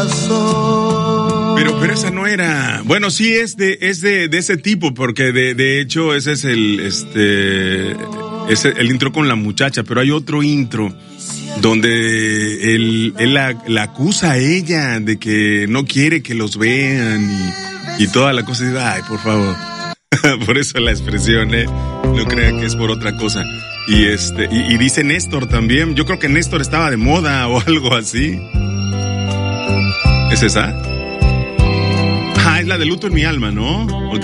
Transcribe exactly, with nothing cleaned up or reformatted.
Pero, pero esa no era. Bueno, sí es de, es de, de ese tipo, porque de, de hecho ese es el, este, es el intro con la muchacha, pero hay otro intro donde él, él la, la acusa a ella de que no quiere que los vean y, y toda la cosa. Y dice, ay, por favor. Por eso la expresión, eh. No crean que es por otra cosa. Y este, y, y dice Néstor también. Yo creo que Néstor estaba de moda o algo así. ¿Es esa? Ah, es la de Luto en mi alma, ¿no?